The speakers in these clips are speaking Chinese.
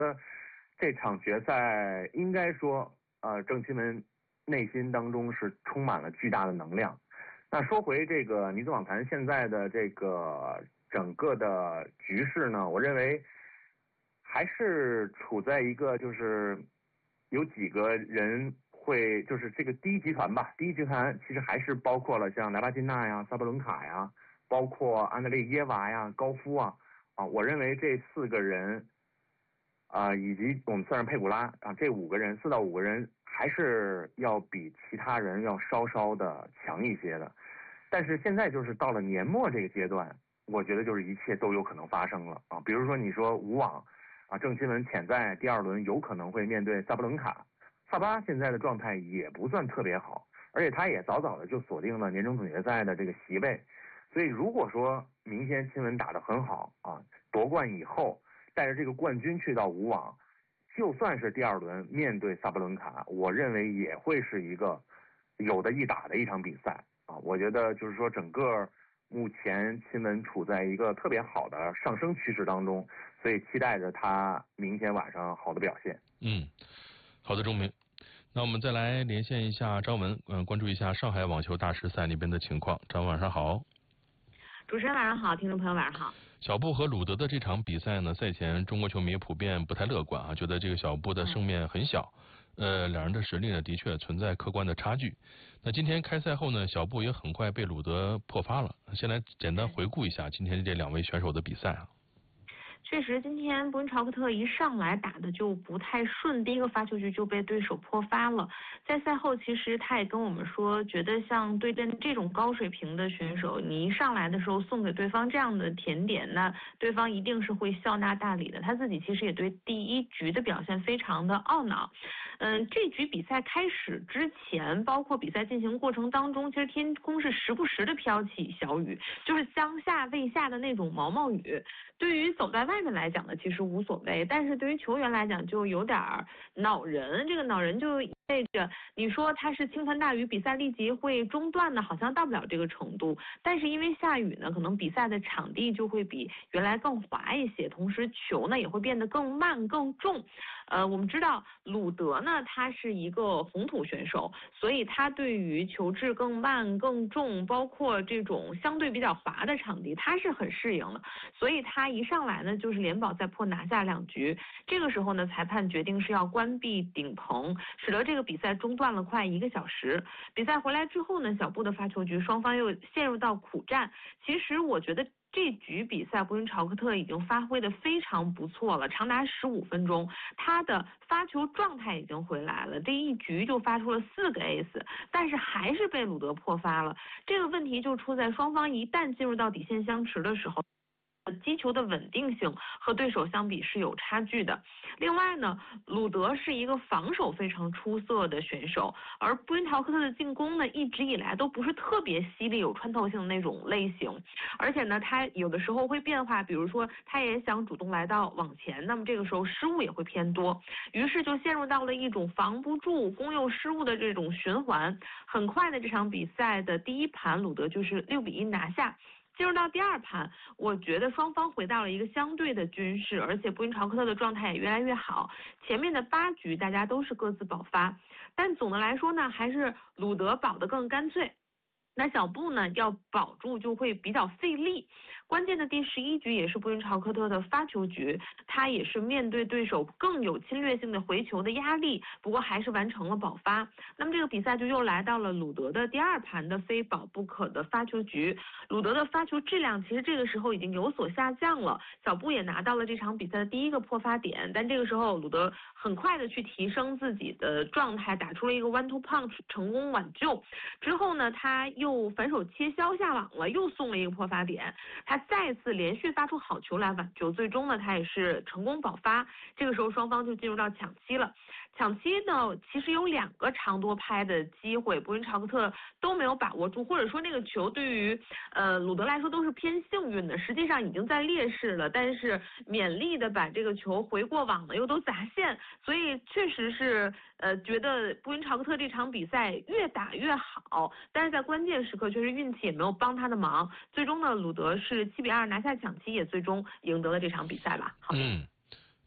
这场决赛应该说，郑钦文内心当中是充满了巨大的能量。那说回这个女子网坛现在的这个整个的局势呢，我认为还是处在一个就是有几个人会就是这个第一集团吧，第一集团其实还是包括了像莱巴金娜呀、萨布伦卡呀，包括安德烈耶娃呀、高夫啊，我认为这4个人。以及我们算上佩古拉这4到5个人还是要比其他人要稍稍的强一些的。但是现在就是到了年末这个阶段，我觉得就是一切都有可能发生了比如说你说无网郑钦文潜在第2轮有可能会面对萨布伦卡，萨巴现在的状态也不算特别好，而且他也早早的就锁定了年终总决赛的这个席位。所以如果说明天钦文打得很好夺冠以后带着这个冠军去到无网，就算是第2轮面对萨布伦卡，我认为也会是一个有的一打的一场比赛我觉得就是说整个目前钦文处在一个特别好的上升趋势当中，所以期待着他明天晚上好的表现。 好的，钟明。那我们再来连线一下张文，关注一下上海网球大师赛那边的情况。张文晚上好。 主持人晚上好，听众朋友晚上好。 小布和鲁德的这场比赛呢，赛前中国球迷普遍不太乐观觉得这个小布的胜面很小，两人的实力呢的确存在客观的差距。那今天开赛后呢，小布也很快被鲁德破发了。先来简单回顾一下今天这2位选手的比赛确实，今天布恩朝克特一上来打的就不太顺，第一个发球局就被对手破发了。在赛后，其实他也跟我们说，觉得像对阵这种高水平的选手，你一上来的时候送给对方这样的甜点，那对方一定是会笑纳大礼的。他自己其实也对第一局的表现非常的懊恼。这局比赛开始之前，包括比赛进行过程当中，其实天空是时不时的飘起小雨，就是将下未下的那种毛毛雨。对于走在外面来讲呢，其实无所谓，但是对于球员来讲就有点恼人。这个恼人就意味着你说他是倾盆大雨，比赛立即会中断呢，好像到不了这个程度。但是因为下雨呢，可能比赛的场地就会比原来更滑一些，同时球呢也会变得更慢更重。我们知道鲁德呢，他是一个红土选手，所以他对于球质更慢更重，包括这种相对比较滑的场地，他是很适应的。所以他一上来呢，就是连保带破拿下2局。这个时候呢，裁判决定是要关闭顶棚，使得这个比赛中断了快1个小时。比赛回来之后呢，小布的发球局双方又陷入到苦战。其实我觉得这局比赛布恩朝克特已经发挥得非常不错了，长达15分钟，他的发球状态已经回来了，这一局就发出了4个 ace， 但是还是被鲁德破发了。这个问题就出在双方一旦进入到底线相持的时候，击球的稳定性和对手相比是有差距的。另外呢，鲁德是一个防守非常出色的选手，而布恩朝克特的进攻呢，一直以来都不是特别犀利有穿透性的那种类型，而且呢，他有的时候会变化，比如说他也想主动来到网前，那么这个时候失误也会偏多，于是就陷入到了一种防不住攻又失误的这种循环。很快的这场比赛的第1盘，鲁德就是6-1拿下。进入到第2盘，我觉得双方回到了一个相对的均势，而且布恩朝克特的状态也越来越好。前面的8局大家都是各自保发，但总的来说呢，还是鲁德保得更干脆。那小布呢，要保住就会比较费力。关键的第11局也是布恩朝克特的发球局，他也是面对对手更有侵略性的回球的压力，不过还是完成了保发。那么这个比赛就又来到了鲁德的第2盘的非保不可的发球局。鲁德的发球质量其实这个时候已经有所下降了，小布也拿到了这场比赛的第1个破发点，但这个时候鲁德很快的去提升自己的状态，打出了一个 1-2 punch 成功挽救。之后呢，他又反手切削下网了，又送了一个破发点，他再次连续发出好球来挽救，最终呢他也是成功保发。这个时候双方就进入到抢七了。抢七呢其实有2个长多拍的机会，布恩朝克特都没有把握住，或者说那个球对于鲁德来说都是偏幸运的，实际上已经在劣势了，但是勉力的把这个球回过网了，又都砸线，所以确实是觉得布恩朝克特这场比赛越打越好，但是在关键时刻确实运气也没有帮他的忙。最终呢，鲁德是7-2拿下抢七，也最终赢得了这场比赛吧。好的。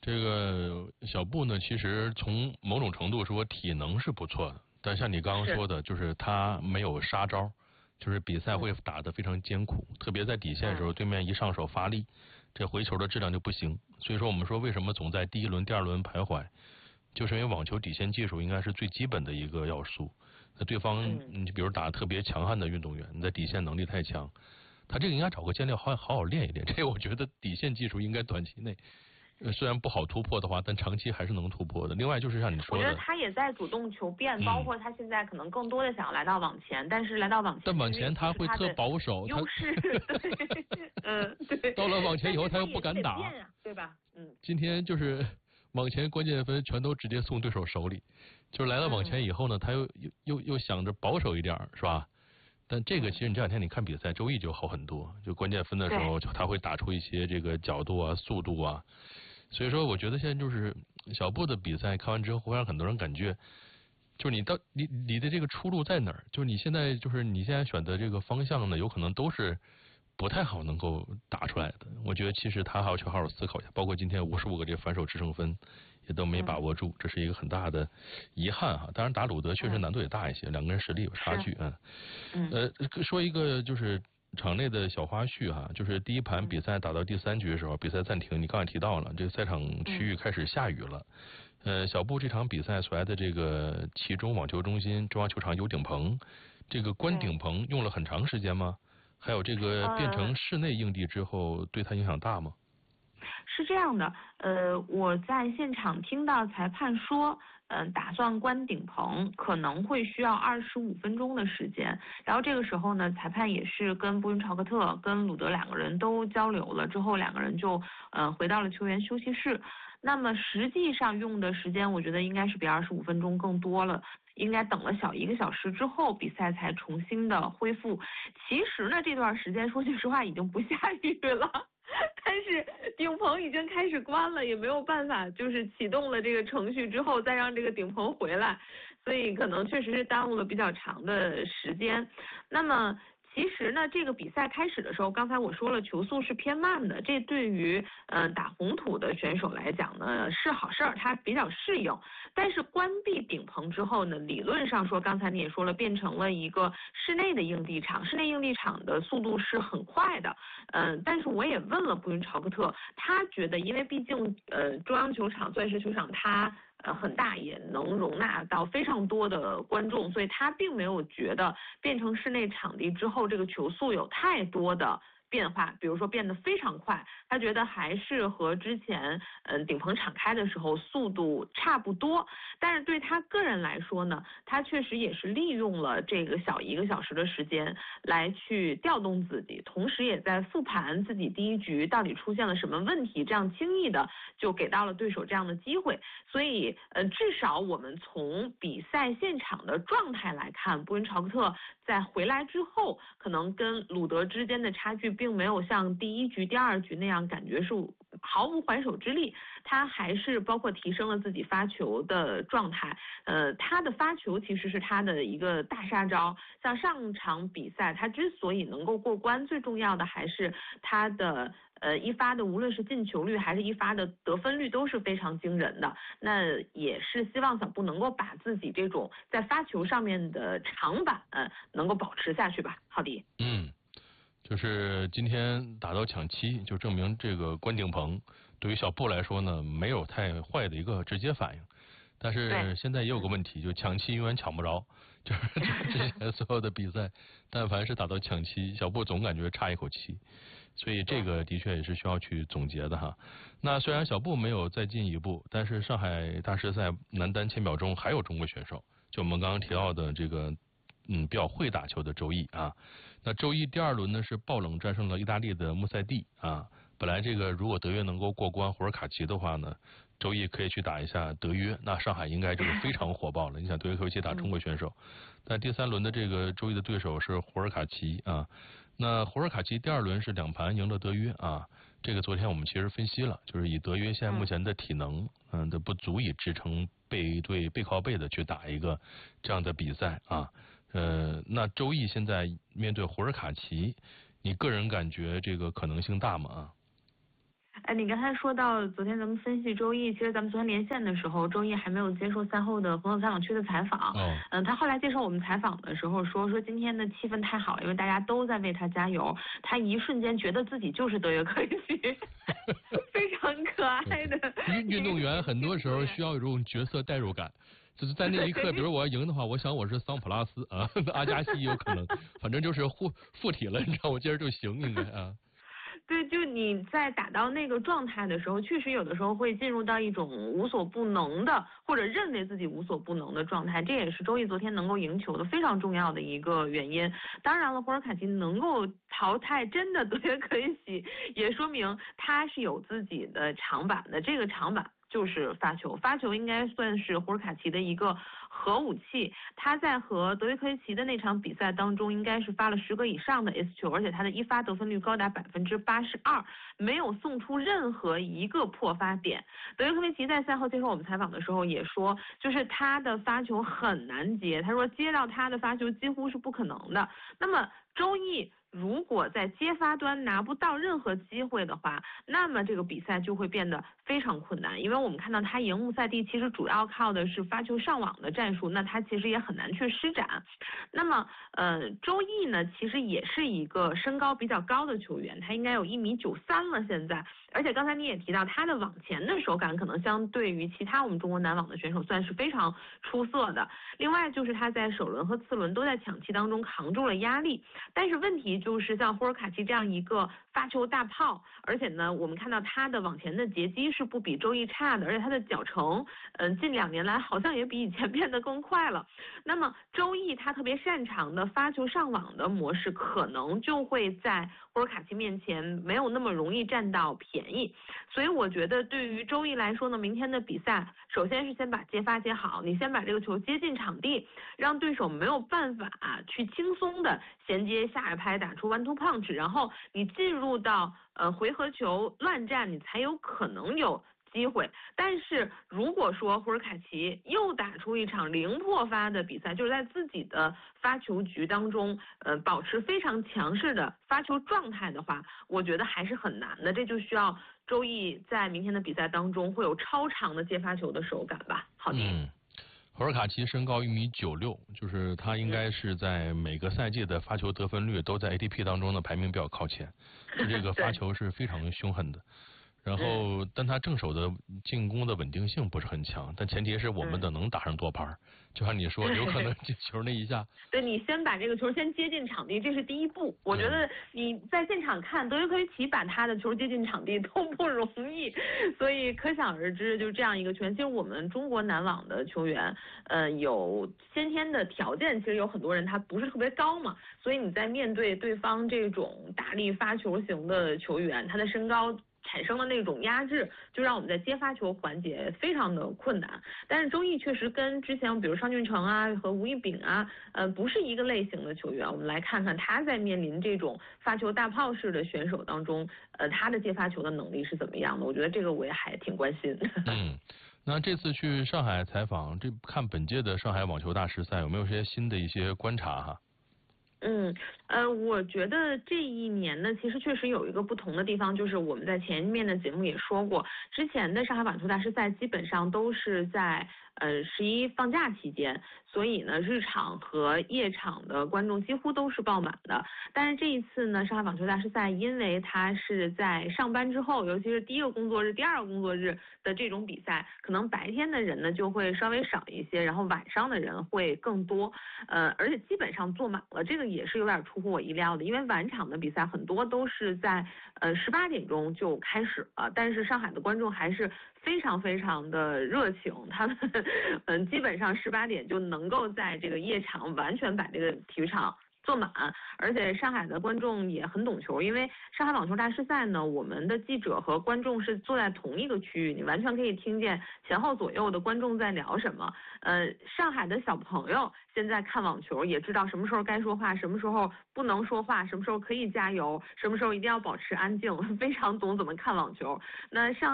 这个小布呢，其实从某种程度说体能是不错的，但像你刚刚说的，就是他没有杀招，就是比赛会打得非常艰苦，特别在底线的时候，对面一上手发力，这回球的质量就不行。所以说我们说为什么总在第一轮、第二轮徘徊，就是因为网球底线技术应该是最基本的一个要素。那对方你比如打特别强悍的运动员，你的底线能力太强，他这个应该找个教练好好练一练。这个我觉得底线技术应该短期内。虽然不好突破的话，但长期还是能突破的。另外就是像你说的， 我觉得他也在主动求变，包括他现在可能更多的想要来到网前，但是来到网前， 但网前他会特保守， 优势，对，对。 到了网前以后他又不敢打， 对吧？ 今天就是网前关键分全都直接送对手手里，就是来到网前以后呢，他又想着保守一点，是吧？但这个其实你这两天你看比赛，周易就好很多，就关键分的时候，他会打出一些这个角度啊、速度啊。所以说，我觉得现在就是小布的比赛看完之后，会让很多人感觉，就是你的这个出路在哪儿？就是你现在选择这个方向呢，有可能都是不太好能够打出来的。我觉得其实他还要去好好思考一下，包括今天55个这个反手制胜分也都没把握住，这是一个很大的遗憾哈。当然打鲁德确实难度也大一些，两个人实力有差距啊。说一个就是场内的小花絮哈，就是第一盘比赛打到第3局的时候，比赛暂停。你刚才提到了，这个赛场区域开始下雨了。小布这场比赛所在的这个其中网球中心中央球场有顶棚，这个关顶棚用了很长时间吗？还有这个变成室内硬地之后，对他影响大吗？ 是这样的，我在现场听到裁判说，打算关顶棚可能会需要25分钟的时间。然后这个时候呢，裁判也是跟布云朝克特跟鲁德两个人都交流了之后，两个人就回到了球员休息室。那么实际上用的时间，我觉得应该是比25分钟更多了。应该等了小1个小时之后，比赛才重新的恢复。其实呢，这段时间说句实话已经不下雨了。但是顶棚已经开始关了，也没有办法，就是启动了这个程序之后再让这个顶棚回来，所以可能确实是耽误了比较长的时间。那么其实呢，这个比赛开始的时候，刚才我说了，球速是偏慢的，这对于打红土的选手来讲呢是好事儿，它比较适应。但是关闭顶棚之后呢，理论上说，刚才你也说了，变成了一个室内的硬地场，室内硬地场的速度是很快的。但是我也问了布云朝克特，他觉得，因为毕竟中央球场、钻石球场它很大，也能容纳到非常多的观众，所以他并没有觉得变成室内场地之后，这个球速有太多的变化，比如说变得非常快，他觉得还是和之前顶棚敞开的时候速度差不多。但是对他个人来说呢，他确实也是利用了这个小1个小时的时间来去调动自己，同时也在复盘自己第一局到底出现了什么问题，这样轻易的就给到了对手这样的机会。所以至少我们从比赛现场的状态来看，布云朝克特在回来之后，可能跟鲁德之间的差距并没有像第1局、第2局那样感觉是毫无还手之力，他还是包括提升了自己发球的状态。他的发球其实是他的一个大杀招。像上场比赛，他之所以能够过关，最重要的还是他的一发的无论是进球率还是一发的得分率都是非常惊人的。那也是希望小布能够把自己这种在发球上面的长板能够保持下去吧。浩迪。 就是今天打到抢7，就证明这个关顶棚对于小布来说呢，没有太坏的一个直接反应。但是现在也有个问题，就抢7永远抢不着，就是之前所有的比赛，但凡是打到抢7，小布总感觉差一口气。所以这个的确也是需要去总结的哈。那虽然小布没有再进一步，但是上海大师赛男单千秒中还有中国选手，就我们刚刚提到的这个比较会打球的周易啊。那周一第2轮呢是爆冷战胜了意大利的穆塞蒂啊。本来这个如果德约能够过关胡尔卡奇的话呢，周一可以去打一下德约，那上海应该这个非常火爆了。你想德约可以去打中国选手，但第3轮的这个周一的对手是胡尔卡奇啊。那胡尔卡奇第2轮是2盘赢了德约啊。这个昨天我们其实分析了，就是以德约现在目前的体能的不足以支撑背靠背的去打一个这样的比赛啊。那周易现在面对胡尔卡奇，你个人感觉这个可能性大吗？ 你刚才说到昨天咱们分析周易，其实咱们昨天连线的时候，周易还没有接受赛后的红色采访区的采访。他后来接受我们采访的时候说今天的气氛太好，因为大家都在为他加油，他一瞬间觉得自己就是德约科维奇，非常可爱的。 运动员很多时候需要有这种角色代入感。就是在那一刻，比如我要赢的话，我想我是桑普拉斯啊，阿加西有可能，反正就是附体了，你知道，我接着就行，应该啊。 对，就你在打到那个状态的时候，确实有的时候会进入到一种无所不能的，或者认为自己无所不能的状态，这也是周易昨天能够赢球的非常重要的一个原因。当然了，霍尔卡奇能够淘汰真的德约科维奇，也说明他是有自己的长板的，这个长板就是发球，发球应该算是霍尔卡奇的一个核武器。他在和德约科维奇的那场比赛当中，应该是发了10个以上的 S 球，而且他的一发得分率高达82%，没有送出任何一个破发点。德约科维奇在赛后接受我们采访的时候也说，就是他的发球很难接，他说接到他的发球几乎是不可能的。那么周易如果在接发端拿不到任何机会的话，那么这个比赛就会变得非常困难，因为我们看到他赢穆塞蒂其实主要靠的是发球上网的战术，那他其实也很难去施展。那么周易呢，其实也是一个身高比较高的球员，他应该有1.93米了现在，而且刚才你也提到他的网前的手感可能相对于其他我们中国男网的选手算是非常出色的。另外就是他在首轮和次轮都在抢七当中扛住了压力，但是问题就是像霍尔卡奇这样一个发球大炮，而且呢我们看到他的网前的截击是不比周易差的，而且他的脚程近2年来好像也比以前变得更快了。那么周易他特别擅长的发球上网的模式，可能就会在霍尔卡奇面前没有那么容易占到便宜。所以我觉得对于周易来说呢，明天的比赛首先是先把接发接好，你先把这个球接进场地，让对手没有办法去轻松的衔接下一拍打出 1-2 punch， 然后你进入到回合球乱战，你才有可能有机会。但是如果说霍尔卡奇又打出一场0破发的比赛，就是在自己的发球局当中保持非常强势的发球状态的话，我觉得还是很难的。这就需要周易在明天的比赛当中会有超长的接发球的手感吧。好的。 霍尔卡奇身高1.96米，就是他应该是在每个赛季的发球得分率都在 ATP 当中的排名比较靠前，这个发球是非常凶狠的。然后，但他正手的进攻的稳定性不是很强，但前提是我们能打上多拍。就像你说，有可能进球那一下。 对，你先把这个球先接进场地，这是第一步。我觉得你在现场看德约科维奇把他的球接进场地都不容易，所以可想而知，就是这样一个球员。其实我们中国男网的球员，有先天的条件，其实有很多人他不是特别高嘛，所以你在面对对方这种大力发球型的球员，他的身高产生的那种压制，就让我们在接发球环节非常的困难。但是周易确实跟之前比如商俊成和吴亦丙不是一个类型的球员。我们来看看他在面临这种发球大炮式的选手当中，他的接发球的能力是怎么样的？我觉得这个我也还挺关心。 那这次去上海采访，看本届的上海网球大师赛，有没有些新的一些观察哈？ 我觉得这一年呢，其实确实有一个不同的地方，就是我们在前面的节目也说过，之前的上海网球大师赛基本上都是在11放假期间，所以呢日场和夜场的观众几乎都是爆满的。但是这一次呢，上海网球大师赛因为它是在上班之后，尤其是第1个工作日、第2个工作日的这种比赛，可能白天的人呢就会稍微少一些，然后晚上的人会更多，而且基本上坐满了，这个也是有点出乎我意料的，因为晚场的比赛很多都是在18点钟就开始了，但是上海的观众还是非常非常的热情，他们基本上18点就能够在这个夜场完全把这个体育场坐满，而且上海的观众也很懂球，因为上海网球大师赛呢，我们的记者和观众是坐在同一个区域，你完全可以听见前后左右的观众在聊什么。上海的小朋友现在看网球也知道什么时候该说话，什么时候不能说话，什么时候可以加油，什么时候一定要保持安静，非常懂怎么看网球。那上